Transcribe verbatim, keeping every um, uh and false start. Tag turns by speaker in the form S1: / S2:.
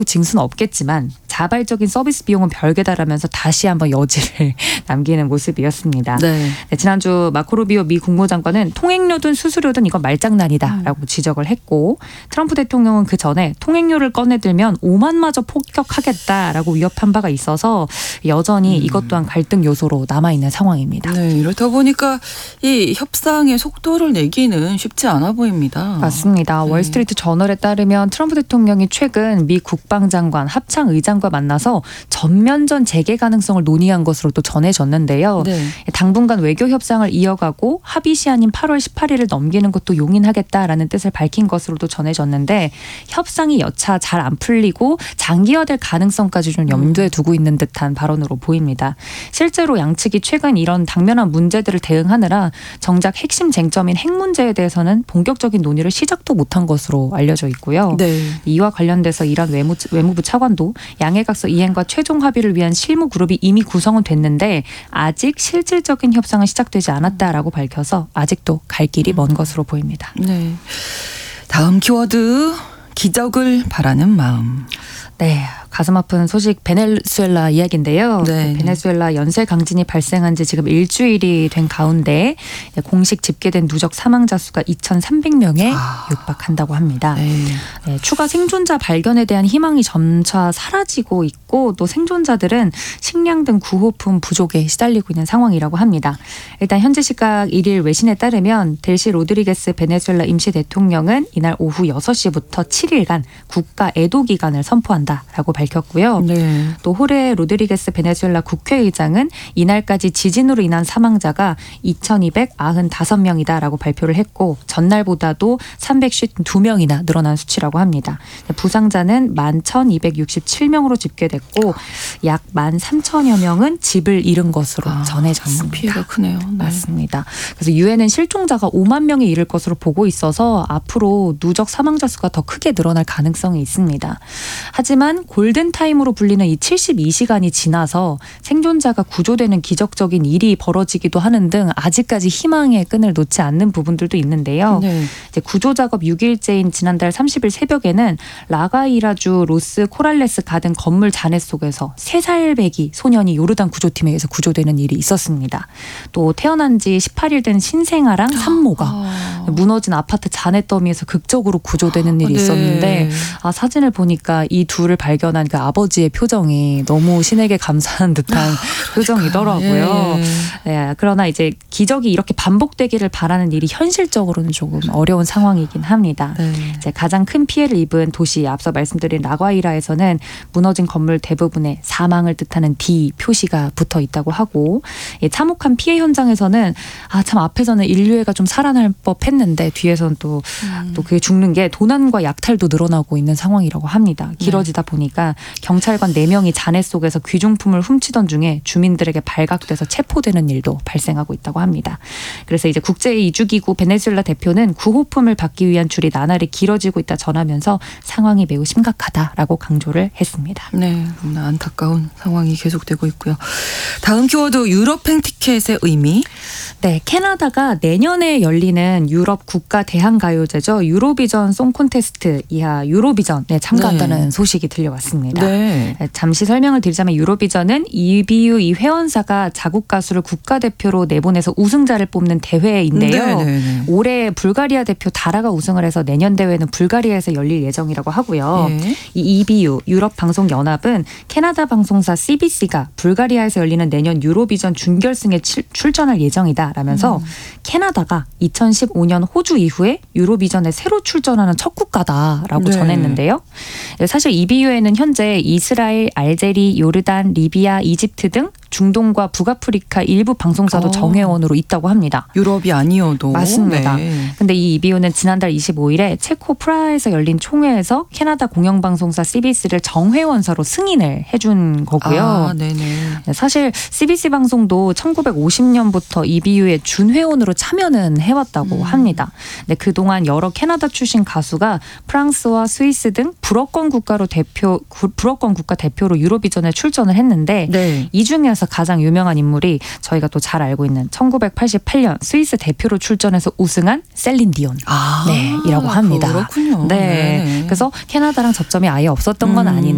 S1: 징수는 없겠지만 자발적인 서비스 비용은 별개다라면서 다시 한번 여지를 남기는 모습이었습니다.
S2: 네.
S1: 네, 지난주 마코 루비오 미 국무장관은 통행료든 수수료든 이건 말장난이다라고 음. 지적을 했고 트럼프 대통령은 그 전에 통행료를 꺼내들면 오만마저 폭격하겠다라고 위협한 바가 있어서 여전히 음. 이것 또한 갈등 요소로 남아있는 상황입니다.
S2: 네, 이렇다 보니까 이 협상의 속도를 내기는 쉽지 않아 보입니다.
S1: 맞습니다.
S2: 네.
S1: 월스트리트 저널에 따르면 트럼프 대통령이 최근 미 국방장관, 합창의장과 만나서 전면전 재개 가능성을 논의한 것으로 또 전해졌는데요.
S2: 네.
S1: 당분간 외교 협상을 이어가고 합의 시한인 팔월 십팔일을 넘기는 것도 용인하겠다라는 뜻을 밝힌 것으로도 전해졌는데 협상이 여차 잘 안 풀리고 장기화될 가능성까지 좀 염두에 두고 있는 듯한 발언으로 보입니다. 실제로 양측이 최근 이런 당면한 문제들을 대응하느라 정작 핵심 쟁점인 핵 문제에 대해서는 본격적인 논의를 시작도 못한 것으로 알려져 있고요.
S2: 네.
S1: 이와 관련돼서 이란 외무, 외무부 차관도 양해각서 이행과 최종 합의를 위한 실무 그룹이 이미 구성은 됐는데 아직 실질적인 협상은 시작되지 않았다라고 밝혀서 아직도 갈 길이 먼 것으로 보입니다.
S2: 네. 다음 키워드 기적을 바라는 마음.
S1: 네, 가슴 아픈 소식 베네수엘라 이야기인데요.
S2: 네.
S1: 베네수엘라 연쇄 강진이 발생한 지 지금 일주일이 된 가운데 공식 집계된 누적 사망자 수가 이천삼백 명에
S2: 아.
S1: 육박한다고 합니다.
S2: 네.
S1: 네, 추가 생존자 발견에 대한 희망이 점차 사라지고 있고 또 생존자들은 식량 등 구호품 부족에 시달리고 있는 상황이라고 합니다. 일단 현지 시각 일일 외신에 따르면 델시 로드리게스 베네수엘라 임시 대통령은 이날 오후 여섯 시부터 칠 일간 국가 애도 기간을 선포한다라고 밝혔고요.
S2: 네.
S1: 또 호레 로드리게스 베네수엘라 국회의장은 이날까지 지진으로 인한 사망자가 이천이백구십오 명이다라고 발표를 했고 전날보다도 삼백오십이 명이나 늘어난 수치라고 합니다. 부상자는 만 천이백육십칠 명으로 집계됐고 약 만 삼천여 명은 집을 잃은 것으로
S2: 아,
S1: 전해졌습니다.
S2: 피해가 크네요. 네.
S1: 맞습니다. 그래서 유엔은 실종자가 오만 명에 이를 것으로 보고 있어서 앞으로 누적 사망자 수가 더 크게 늘어날 가능성이 있습니다. 하지만 골든타임으로 불리는 이 칠십이 시간이 지나서 생존자가 구조되는 기적적인 일이 벌어지기도 하는 등 아직까지 희망의 끈을 놓지 않는 부분들도 있는데요.
S2: 네.
S1: 이제 구조작업 육 일째인 지난달 삼십 일 새벽에는 라가이라주 로스 코랄레스 가든 건물 잔해 속에서 세 살배기 소년이 요르단 구조팀에 의해서 구조되는 일이 있었습니다. 또 태어난 지 십팔 일 된 신생아랑 산모가
S2: 아.
S1: 무너진 아파트 잔해 더미에서 극적으로 구조되는 일이
S2: 네.
S1: 있었는데 아, 사진을 보니까 이 둘을 발견한 그 아버지의 표정이 너무 신에게 감사한 듯한
S2: 아,
S1: 표정이더라고요.
S2: 예.
S1: 네, 그러나 이제 기적이 이렇게 반복되기를 바라는 일이 현실적으로는 조금 어려운 상황이긴 합니다.
S2: 네.
S1: 이제 가장 큰 피해를 입은 도시 앞서 말씀드린 라과이라에서는 무너진 건물 대부분에 사망을 뜻하는 D 표시가 붙어 있다고 하고 예, 참혹한 피해 현장에서는 아, 참 앞에서는 인류애가 좀 살아날 법했는데 뒤에서는 또,
S2: 음.
S1: 또 그게 죽는 게 도난과 약탈도 늘어나고 있는 상황이라고 합니다. 길어지다 보니까 경찰관 네 명이 잔해 속에서 귀중품을 훔치던 중에 주민들에게 발각돼서 체포되는 일도 발생하고 있다고 합니다. 그래서 이제 국제이주기구 베네수엘라 대표는 구호품을 받기 위한 줄이 나날이 길어지고 있다 전하면서 상황이 매우 심각하다라고 강조를 했습니다.
S2: 네, 너무나 안타까운 상황이 계속되고 있고요. 다음 키워드 유럽 팬티켓의 의미.
S1: 네, 캐나다가 내년에 열리는 유럽 국가 대항 가요제죠. 유로비전 송 콘테스트 이하 유로비전에 참가한다는
S2: 네.
S1: 소식이 들려왔습니다.
S2: 네.
S1: 잠시 설명을 드리자면 유로비전은 이비유 이 회원사가 자국 가수를 국가대표로 내보내서 우승자를 뽑는 대회인데요.
S2: 네, 네, 네.
S1: 올해 불가리아 대표 다라가 우승을 해서 내년 대회는 불가리아에서 열릴 예정이라고 하고요.
S2: 네.
S1: 이 이비유 유럽방송연합은 캐나다 방송사 씨비씨가 불가리아에서 열리는 내년 유로비전 준결승에 칠, 출전할 예정이다 라면서 음. 캐나다가 이천십오 년 호주 이후에 유로비전에 새로 출전하는 첫 국가다라고
S2: 네.
S1: 전했는데요. 사실 이비유에는 현재 이스라엘, 알제리, 요르단, 리비아, 이집트 등 중동과 북아프리카 일부 방송사도
S2: 어.
S1: 정회원으로 있다고 합니다.
S2: 유럽이 아니어도.
S1: 맞습니다.
S2: 네.
S1: 근데 이 이비유는 지난달 이십오 일에 체코 프라하에서 열린 총회에서 캐나다 공영방송사 씨비씨를 정회원사로 승인을 해준 거고요.
S2: 아, 네네.
S1: 사실 씨비씨 방송도 천구백오십 년부터 이비유의 준회원으로 참여는 해왔다고
S2: 음.
S1: 합니다. 근데 그동안 여러 캐나다 출신 가수가 프랑스와 스위스 등 불어권 국가로 대표 불어권 국가 대표로 유로비전에 출전을 했는데
S2: 네.
S1: 이 중에서 가장 유명한 인물이 저희가 또 잘 알고 있는 천구백팔십팔 년 스위스 대표로 출전해서 우승한 셀린 디온
S2: 아,
S1: 네, 이라고 합니다.
S2: 그렇군요.
S1: 네.
S2: 네네.
S1: 그래서 캐나다랑 접점이 아예 없었던 건
S2: 음.
S1: 아닌데